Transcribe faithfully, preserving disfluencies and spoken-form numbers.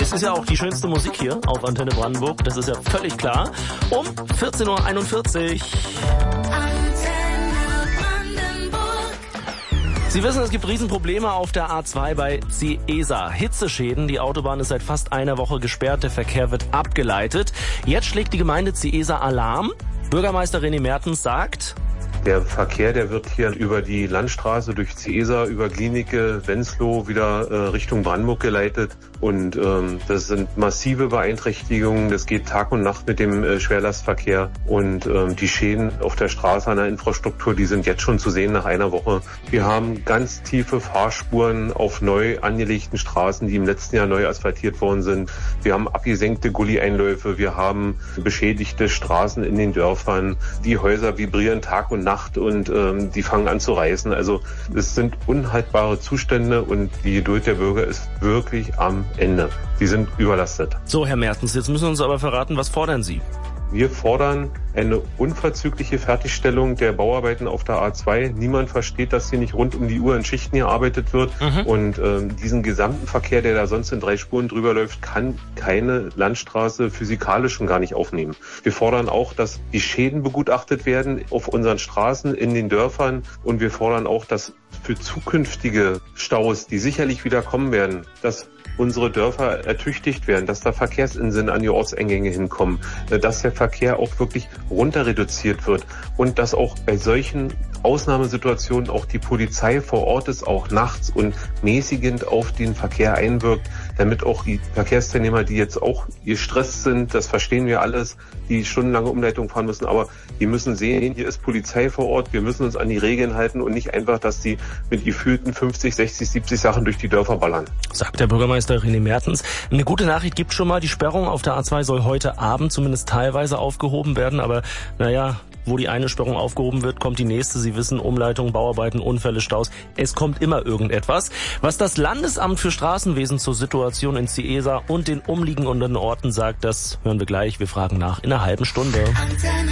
Es ist ja auch die schönste Musik hier auf Antenne Brandenburg, das ist ja völlig klar. Um vierzehn Uhr einundvierzig. Sie wissen, es gibt Riesenprobleme auf der A zwei bei Ciesa. Hitzeschäden, die Autobahn ist seit fast einer Woche gesperrt, der Verkehr wird abgeleitet. Jetzt schlägt die Gemeinde Ciesa Alarm. Bürgermeister René Mertens sagt: Der Verkehr, der wird hier über die Landstraße durch Ciesa, über Glienicke, Wenzlow wieder äh, Richtung Brandenburg geleitet. Und ähm, das sind massive Beeinträchtigungen. Das geht Tag und Nacht mit dem äh, Schwerlastverkehr. Und ähm, die Schäden auf der Straße, an der Infrastruktur, die sind jetzt schon zu sehen nach einer Woche. Wir haben ganz tiefe Fahrspuren auf neu angelegten Straßen, die im letzten Jahr neu asphaltiert worden sind. Wir haben abgesenkte Gully-Einläufe. Wir haben beschädigte Straßen in den Dörfern. Die Häuser vibrieren Tag und Nacht und ähm, die fangen an zu reißen. Also es sind unhaltbare Zustände und die Geduld der Bürger ist wirklich am Ende. Die sind überlastet. So, Herr Mertens, jetzt müssen Sie uns aber verraten, was fordern Sie? Wir fordern eine unverzügliche Fertigstellung der Bauarbeiten auf der A zwei. Niemand versteht, dass hier nicht rund um die Uhr in Schichten gearbeitet wird. Mhm. Und ähm, diesen gesamten Verkehr, der da sonst in drei Spuren drüber läuft, kann keine Landstraße physikalisch schon gar nicht aufnehmen. Wir fordern auch, dass die Schäden begutachtet werden auf unseren Straßen, in den Dörfern. Und wir fordern auch, dass für zukünftige Staus, die sicherlich wieder kommen werden, dass unsere Dörfer ertüchtigt werden, dass da Verkehrsinseln an die Ortseingänge hinkommen, dass der Verkehr auch wirklich runter reduziert wird und dass auch bei solchen Ausnahmesituationen auch die Polizei vor Ort ist, auch nachts und mäßigend auf den Verkehr einwirkt, damit auch die Verkehrsteilnehmer, die jetzt auch gestresst sind, das verstehen wir alles, die stundenlange Umleitung fahren müssen, aber die müssen sehen, hier ist Polizei vor Ort, wir müssen uns an die Regeln halten und nicht einfach, dass die mit gefühlten fünfzig, sechzig, siebzig Sachen durch die Dörfer ballern. Sagt der Bürgermeister René Mertens. Eine gute Nachricht gibt schon mal, die Sperrung auf der A zwei soll heute Abend zumindest teilweise aufgehoben werden, aber naja, wo die eine Sperrung aufgehoben wird, kommt die nächste. Sie wissen, Umleitung, Bauarbeiten, Unfälle, Staus. Es kommt immer irgendetwas. Was das Landesamt für Straßenwesen zur Situation in Ciesa und den umliegenden Orten sagt, das hören wir gleich. Wir fragen nach in einer halben Stunde.